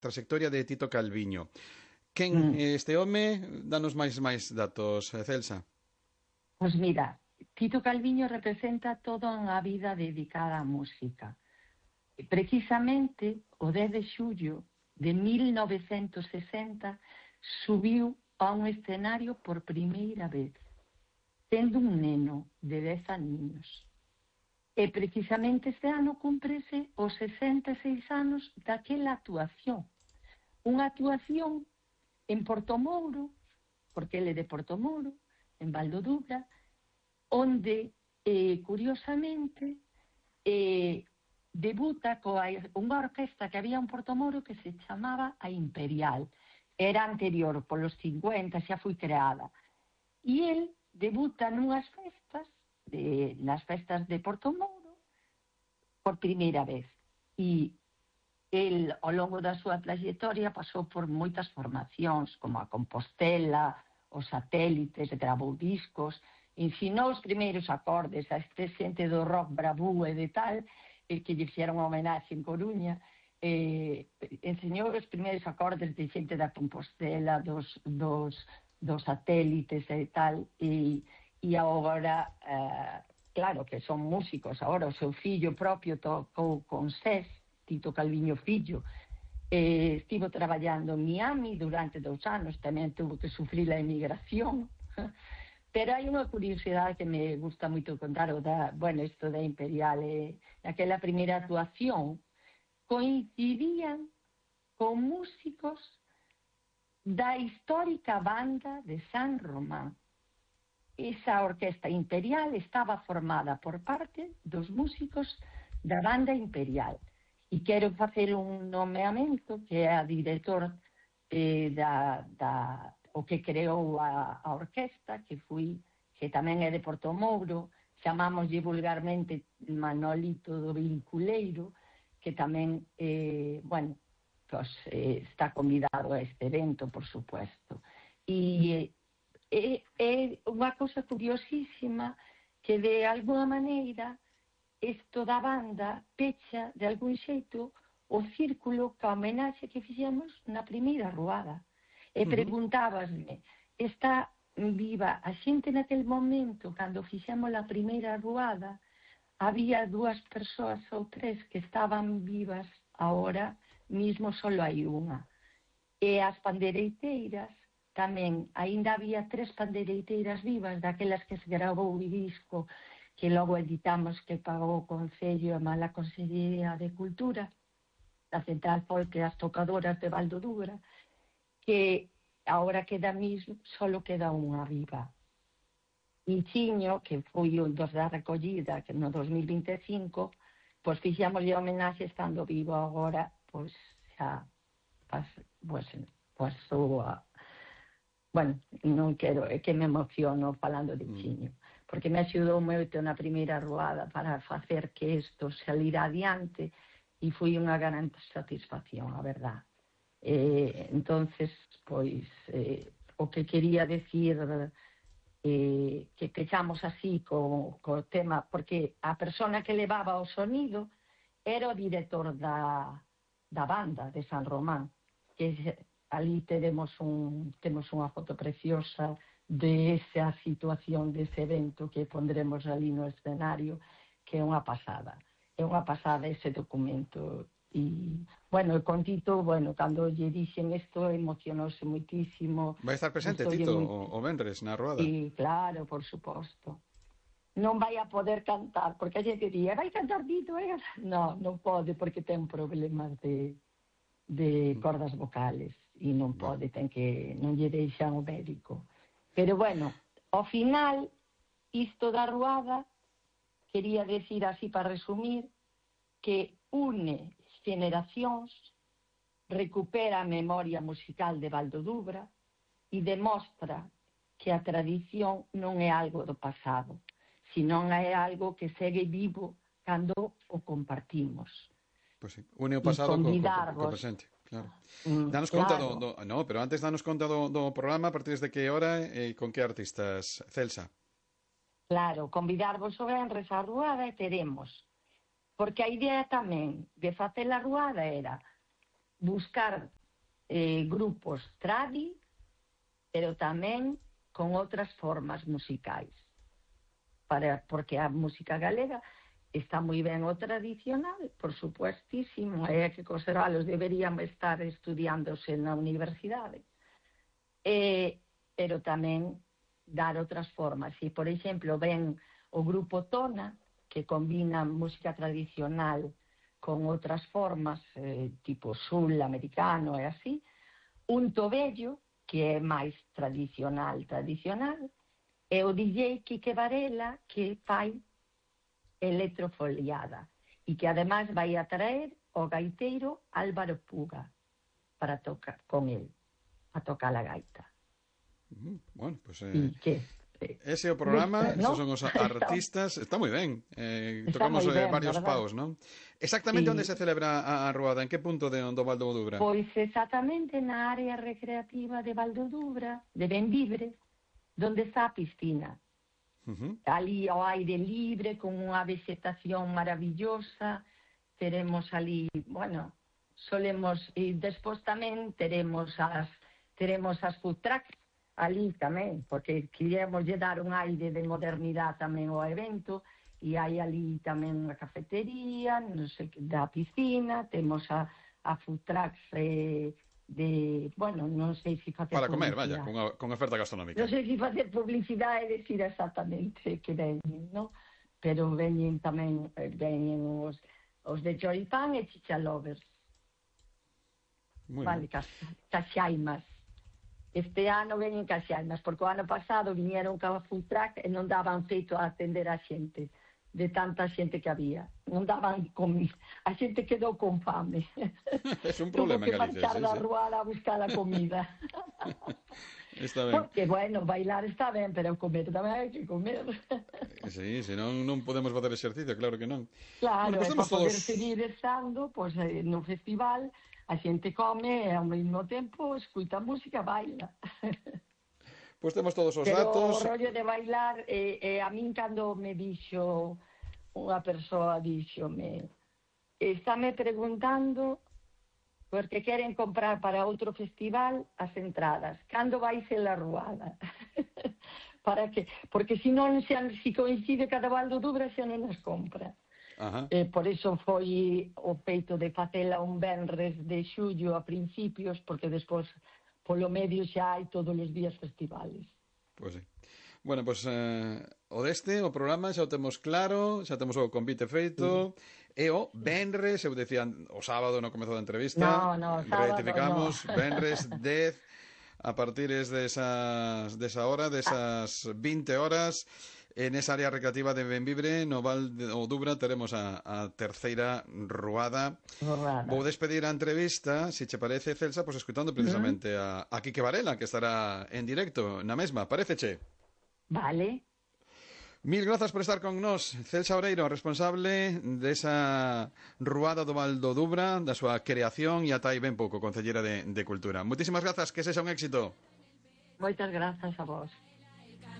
trayectoria de Tito Calviño. Quen este home? Danos máis datos, Celsa. Pois mira, Tito Calviño representa toda unha vida dedicada á música. Precisamente, o 10 de xullo de 1960 subiu a un escenario por primeira vez, sendo un neno de 10 aniños. E precisamente este ano cúmprese os 66 anos daquela actuación. Unha actuación en Portomouro, porque ele é de Portomouro, en Val do Dubra, onde, curiosamente, debuta coa unha orquesta que había en Portomouro que se chamaba a Imperial. Era anterior, polos 50, xa foi creada. E el debuta nunhas festas, nas festas de Portomouro, por primeira vez. E el, ao longo da súa trayectoria, pasou por moitas formacións, como a Compostela, os satélites, grabou discos, ensinou os primeiros acordes a este xente do rock bravú e de tal, que lle fixeron unha homenaxe en Coruña, enseñou os primeiros acordes de xente da Compostela, dos satélites e tal, e agora, claro que son músicos, agora o seu fillo propio tocou con SES, Tito Calviño fillo, estivo traballando en Miami durante 2 anos, tamén tuvo que sufrir a emigración, pero hai unha curiosidade que me gusta moito contar, isto da Imperial, naquela primeira actuación coincidían con músicos da histórica banda de San Román. Esa orquesta Imperial estaba formada por parte dos músicos da banda Imperial. E quero facer un nomeamento que é a director o que creou a orquesta, que tamén é de Portomouro, chamámoslle vulgarmente Manolito do Vinculeiro, que tamén, está convidado a este evento, por supuesto. E é unha cousa curiosísima que, de alguna maneira, isto da banda pecha, de algún xeito, o círculo ca homenaxe que fixemos na primeira ruada. E preguntábasme, está viva a xente naquele momento, cando fixemos a primeira ruada, había 2 persoas ou 3 que estaban vivas, agora mismo solo hai unha. E as pandereiteiras, tamén, aínda había 3 pandereiteiras vivas, daquelas que se grabou o disco, que logo editamos, que pagou o Concello e mala Consellería de Cultura, da Central Folk e as tocadoras de Val do Dubra, que agora solo queda unha viva. E Chiño, que foi un dos da recollida, que no 2025, pois fixámoslle homenaxe estando vivo agora, pois xa pasou a... Bueno, non quero, é que me emociono falando de Chiño, porque me axudou moito na primeira ruada para facer que isto salira adiante, e foi unha gran satisfacción, a verdad. Entonces, pois, o que quería decir, que pechamos así co tema, porque a persona que levaba o sonido era o director da banda de San Román, que ali temos unha foto preciosa de esa situación, dese evento que pondremos ali no escenario, que é unha pasada ese documento. E, con Tito, cando lle dixen isto, emocionouse moitísimo. Vai estar presente Tito o venres na ruada? Sí, claro, por suposto. Non vai a poder cantar, porque a xente diría, vai cantar Tito, Non pode, porque ten problemas de cordas vocales, e non pode, non lle deixan o médico. Pero, ao final, isto da ruada, quería decir así para resumir, que une generacións, recupera a memoria musical de Val do Dubra e demostra que a tradición non é algo do pasado, senón é algo que segue vivo cando o compartimos. Pois sí, une o pasado co presente, claro. Danos conta pero antes danos conta do programa, a partir de que hora e con que artistas, Celsa? Claro, convidarvos o venres á ruada e teremos, porque a idea tamén de facer a ruada era buscar grupos tradi, pero tamén con outras formas musicais. Porque a música galega está moi ben o tradicional, por supuestísimo, é que conservalos deberíamos estar estudiándose na universidade. Pero tamén dar outras formas. E, por exemplo, ven o grupo Tona, que combina música tradicional con outras formas, tipo sul, americano e así, un Tobello, que é máis tradicional, e o DJ Quique Varela, que fai electrofoliada, e que ademais vai a traer o gaiteiro Álvaro Puga para tocar con él, a tocar a gaita. Bueno, pues ese é o programa, ¿no? Esos son os artistas, está moi ben, tocamos varios paus, non? Exactamente onde se celebra a ruada, en que punto do Val do Dubra? Pois exactamente na área recreativa de Val do Dubra, de Benvibre, donde está a piscina. Ali ao aire libre, con unha vegetación maravillosa, teremos ali, bueno, solemos, e despois tamén teremos as food trucks ali tamén, porque queríamos dar un aire de modernidade tamén ao evento, e hai ali tamén unha cafetería, non sei, da piscina, temos a food trucks bueno, non sei se facer para comer, vaya, con oferta gastronómica. Non sei se facer publicidade e decir exactamente que veñen, non? Pero veñen tamén, veñen os de choripán e chichalovers. Vale, caxaimas. Este ano veñen caxaimas, porque o ano pasado viñeron ca food truck e non daban feito a atender a xente, de tanta xente que había. Non daban comida. A xente quedou con fame. É un problema en Galicia. Tuvo que marchar da ruada a buscar a comida. Está ben. Porque, bueno, bailar está ben, pero comer tamén hai que comer. Sí, senón non podemos facer exercicio, claro que non. Claro, bueno, para poder seguir estando no festival, a xente come e ao mesmo tempo escuta música, baila. Pois temos todos os datos. Pero o rollo de bailar, a min cando me dixo unha persoa, estáme preguntando porque queren comprar para outro festival as entradas. Cando vai ser a ruada? Para que? Porque se non, se coincide cada Val do Dubra, xa non as compra. Por iso foi o feito de facela un venres de xullo a principios, porque despois polo medio xa hai todos os días festivales. Pois sí. Bueno, pois o programa xa o temos claro, xa temos o convite feito, e o venres, eu decía o sábado no comezo da entrevista, rectificamos, venres 10, a partir desa hora, desas 20 horas, en esa área recreativa de Benvibre, no Val do Dubra, teremos a terceira ruada. Vou despedir a entrevista, se che parece, Celsa, pois escutando precisamente a Quique Varela, que estará en directo na mesma. Paréceche? Vale. Mil grazas por estar con nós, Celsa Oreiro, responsable desa ruada do Val do Dubra, da súa creación e ata aí ben pouco, concellera de Cultura. Moitísimas grazas, que sexa un éxito. Moitas grazas a vos.